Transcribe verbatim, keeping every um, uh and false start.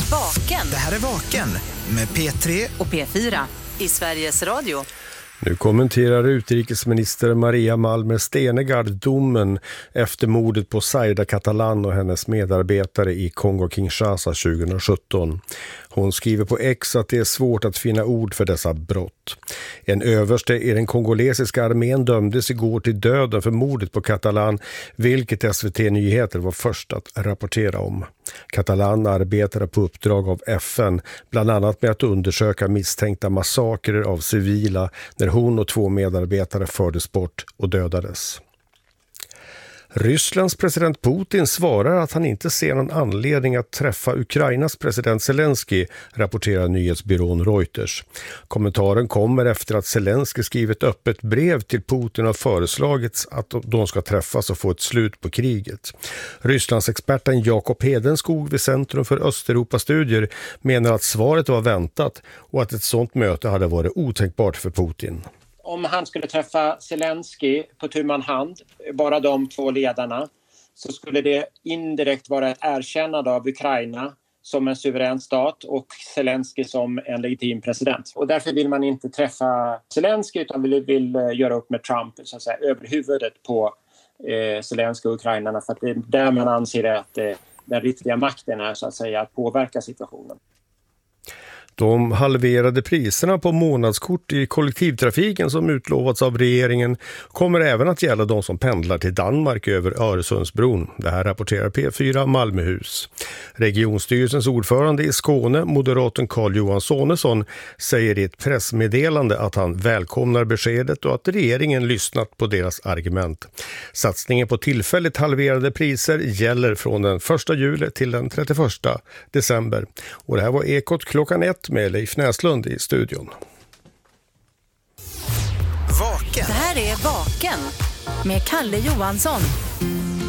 Vaken. Det här är Vaken med P tre och P fyra i Sveriges Radio. Nu kommenterar utrikesminister Maria Malmer Stenergard domen efter mordet på Zaida Catalán och hennes medarbetare i Kongo-Kinshasa tjugohundrasjutton. Hon skriver på X att det är svårt att finna ord för dessa brott. En överste i den kongolesiska armén dömdes igår till döden för mordet på Catalán, vilket S V T-nyheter var först att rapportera om. Catalán arbetade på uppdrag av F N, bland annat med att undersöka misstänkta massakrer av civila när hon och två medarbetare fördes bort och dödades. Rysslands president Putin svarar att han inte ser någon anledning att träffa Ukrainas president Zelensky, rapporterar nyhetsbyrån Reuters. Kommentaren kommer efter att Zelensky skrivit öppet brev till Putin och föreslagits att de ska träffas och få ett slut på kriget. Rysslands experten Jakob Hedenskog vid Centrum för Östeuropastudier menar att svaret var väntat och att ett sådant möte hade varit otänkbart för Putin. Om han skulle träffa Zelensky på tu man hand, bara de två ledarna, så skulle det indirekt vara ett erkännande av Ukraina som en suverän stat och Zelensky som en legitim president. Och därför vill man inte träffa Zelensky utan vill, vill göra upp med Trump så att säga, över huvudet på eh, Zelensky och ukrainarna, för att det är där man anser att eh, den riktiga makten är så att säga att påverka situationen. De halverade priserna på månadskort i kollektivtrafiken som utlovats av regeringen kommer även att gälla de som pendlar till Danmark över Öresundsbron. Det här rapporterar P fyra Malmöhus. Regionstyrelsens ordförande i Skåne, moderaten Carl-Johan Sonesson, säger i ett pressmeddelande att han välkomnar beskedet och att regeringen lyssnat på deras argument. Satsningen på tillfälligt halverade priser gäller från den första juli till den trettioförsta december. Och det här var Ekot klockan ett med Leif Näslund i studion. Vaken. Det här är Vaken med Kalle Johansson.